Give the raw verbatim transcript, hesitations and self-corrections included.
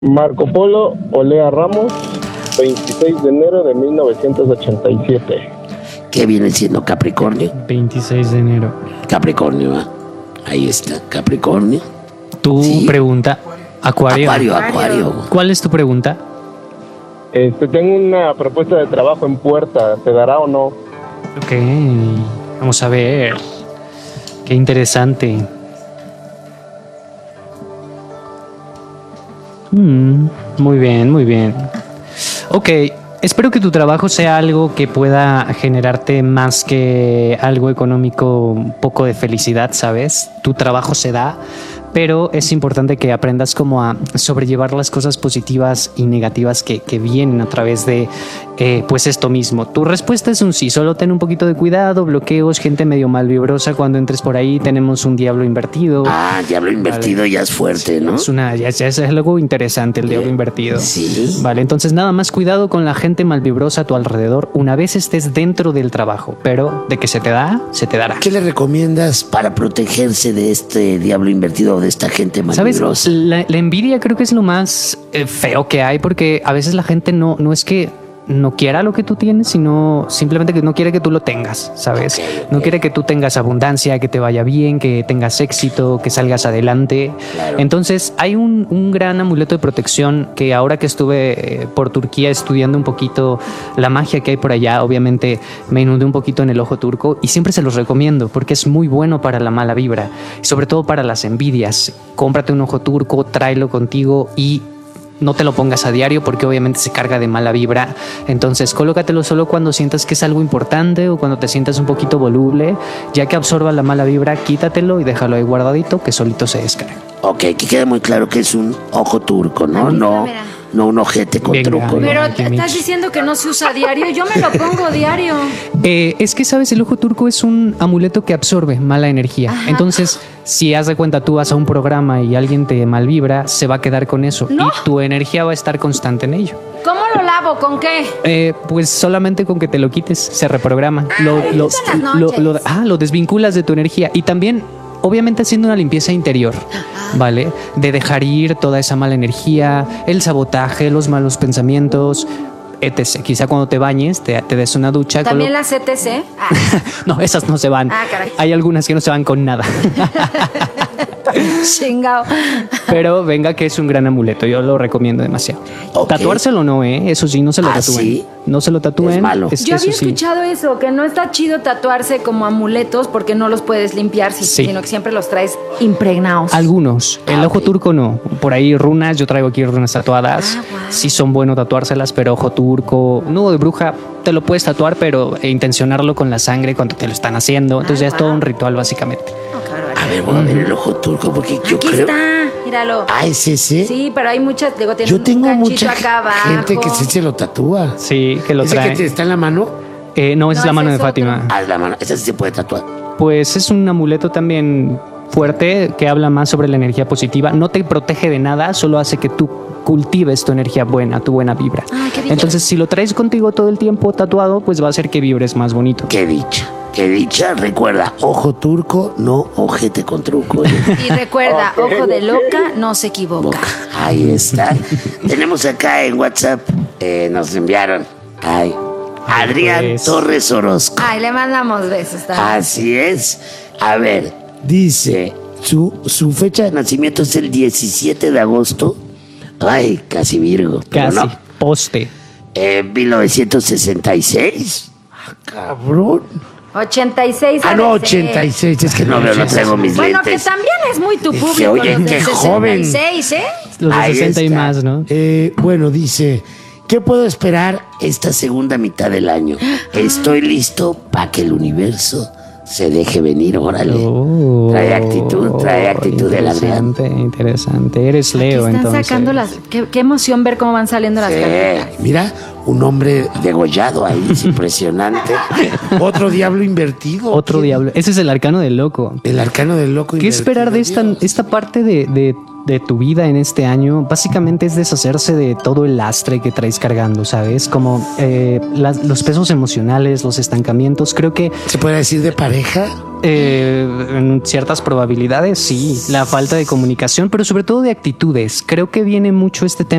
Marco Polo Olea Ramos, veintiséis de enero de mil novecientos ochenta y siete. ¿Qué viene siendo Capricornio? veintiséis de enero. Capricornio, ¿eh? Ahí está, Capricornio. Tu Sí. pregunta, Acuario. Acuario, Acuario. ¿Cuál es tu pregunta? Este, tengo una propuesta de trabajo en puerta, ¿se dará o no? Ok, vamos a ver. Qué interesante. Mm, muy bien, muy bien. Ok, espero que tu trabajo sea algo que pueda generarte más que algo económico, un poco de felicidad, ¿sabes? Tu trabajo se da, pero es importante que aprendas como a sobrellevar las cosas positivas y negativas que, que vienen a través de eh, pues esto mismo. Tu respuesta es un sí, solo ten un poquito de cuidado, bloqueos, gente medio mal vibrosa. Cuando entres por ahí tenemos un diablo invertido. Ah, diablo invertido vale. Ya es fuerte, ¿no? Es una, ya, ya es algo interesante el diablo invertido. Sí. Vale, entonces nada más cuidado con la gente mal vibrosa a tu alrededor una vez estés dentro del trabajo, pero de que se te da, se te dará. ¿Qué le recomiendas para protegerse de este diablo invertido, de esta gente mal ¿Sabes? vibrosa? La, la envidia creo que es lo más eh, feo que hay, porque a veces la gente no, no es que no quiera lo que tú tienes, sino simplemente que no quiere que tú lo tengas, ¿sabes? Okay, okay. No quiere que tú tengas abundancia, que te vaya bien, que tengas éxito, que salgas adelante. Claro. Entonces hay un, un gran amuleto de protección que ahora que estuve eh, por Turquía estudiando un poquito la magia que hay por allá, obviamente me inundé un poquito en el ojo turco y siempre se los recomiendo porque es muy bueno para la mala vibra y sobre todo para las envidias. Cómprate un ojo turco, tráelo contigo y no te lo pongas a diario porque obviamente se carga de mala vibra. Entonces colócatelo solo cuando sientas que es algo importante o cuando te sientas un poquito voluble. Ya que absorba la mala vibra, quítatelo y déjalo ahí guardadito que solito se descarga. Ok, que quede muy claro que es un ojo turco, ¿no? No, no un ojete con Venga, truco. ¿no? Pero estás diciendo que no se usa diario. Yo me lo pongo diario. Eh, es que, ¿sabes? El ojo turco es un amuleto que absorbe mala energía. Ajá. Entonces, si haz de cuenta tú vas a un programa y alguien te malvibra, se va a quedar con eso. ¿No? Y tu energía va a estar constante en ello. ¿Cómo lo lavo? ¿Con qué? Eh, pues solamente con que te lo quites, se reprograma. Ay, lo, lo, lo, lo, ah, lo desvinculas de tu energía. Y también, obviamente, haciendo una limpieza interior, ¿vale? De dejar ir toda esa mala energía, el sabotaje, los malos pensamientos, etcétera. Quizá cuando te bañes, te, te des una ducha. ¿También lo... las E T C? Ah. No, esas no se van. Ah, caray. Hay algunas que no se van con nada. Chingao. Pero venga que es un gran amuleto, yo lo recomiendo demasiado. Okay. Tatuárselo no, ¿eh? Eso sí, no se lo ¿Ah, tatúen. sí? No se lo tatúen. Es malo. Es, yo había eso escuchado sí. eso, que no está chido tatuarse como amuletos porque no los puedes limpiar, sí. sino que siempre los traes impregnados. Algunos. El ah, ojo okay. turco no. Por ahí runas, yo traigo aquí runas tatuadas. Ah, wow. Sí son buenos tatuárselas, pero ojo turco, nudo de bruja, te lo puedes tatuar, pero intencionarlo con la sangre cuando te lo están haciendo. Entonces ah, ya wow. es todo un ritual básicamente. Oh, claro, a ver, voy a ver el ojo turco porque yo Aquí creo... está, míralo. Ah, ¿es ese? Sí, pero hay muchas, digo, tiene yo tengo un mucha acá abajo. gente que sí se lo tatúa. Sí, que lo ¿Ese trae. que está en la mano? Eh, no, esa no, es la mano es de otro. Fátima. Ah, es la mano. Esa sí se puede tatuar. Pues es un amuleto también fuerte que habla más sobre la energía positiva. No te protege de nada, solo hace que tú cultives tu energía buena, tu buena vibra. Ah, qué dicha. Entonces, si lo traes contigo todo el tiempo tatuado, pues va a hacer que vibres más bonito. Qué dicha. Qué dicha. Recuerda, ojo turco, no ojete con truco. Y recuerda, okay. Ojo de loca no se equivoca. Boca. Ahí está. Tenemos acá en WhatsApp, eh, nos enviaron. Ay. Adrián pues. Torres Orozco. Ay, le mandamos besos también. Así es. A ver, dice, su, su fecha de nacimiento es el diecisiete de agosto. Ay, casi Virgo. Casi, no. Poste. Eh, mil novecientos sesenta y seis. Ah, cabrón. ochenta y seis. Ah, no, ochenta y seis. Es que no veo, no traigo mis bueno, lentes. Bueno, que también es muy tu público. Que, oye, los qué de joven. sesenta y seis, ¿eh? Los de Ahí sesenta está. y más, ¿no? Eh, bueno, dice... ¿Qué puedo esperar esta segunda mitad del año? Estoy listo para que el universo se deje venir, órale. Oh, trae actitud, trae actitud el Adrián. Interesante, interesante. Eres Leo, Aquí están entonces. Sacando las, qué, qué emoción ver cómo van saliendo las sí. cartas. Mira, un hombre degollado ahí, es impresionante. Otro diablo invertido. Otro ¿Qué? diablo. Ese es el arcano del loco. El arcano del loco. ¿Qué esperar de esta, esta parte de, de de tu vida en este año básicamente es deshacerse de todo el lastre que traes cargando, ¿sabes? Como eh, las- los pesos emocionales, los estancamientos. Creo que ¿Se puede decir de pareja? eh, en ciertas probabilidades sí, la falta de comunicación, pero sobre todo de actitudes. Creo que viene mucho este tema